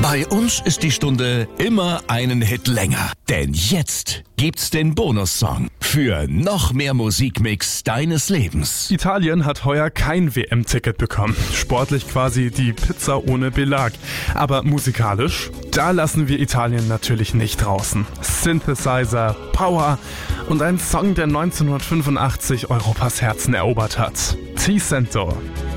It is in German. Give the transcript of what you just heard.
Bei uns ist die Stunde immer einen Hit länger. Denn jetzt gibt's den Bonussong für noch mehr Musikmix deines Lebens. Italien hat heuer kein WM-Ticket bekommen. Sportlich quasi die Pizza ohne Belag. Aber musikalisch, da lassen wir Italien natürlich nicht draußen. Synthesizer, Power und ein Song, der 1985 Europas Herzen erobert hat. Ti Sento.